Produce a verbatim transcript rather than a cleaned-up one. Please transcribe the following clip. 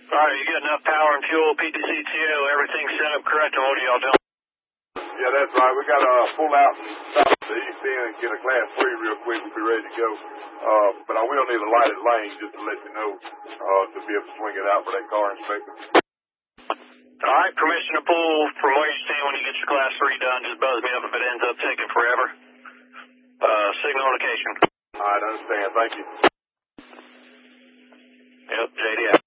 All right, you got enough power and fuel, P T C T O, everything's set up correct, and what are y'all doing? Yeah, that's right. We got to uh, pull out and stop at the east end and get a class three real quick. We'll be ready to go. Uh, but I will need a lighted lane just to let you know uh, to be able to swing it out for that car inspector. All right, permission to pull from where you stand when you get your class three done. Just buzz me up if it ends up taking forever. Uh, signal indication. All right, I understand. Thank you. Yep, J D.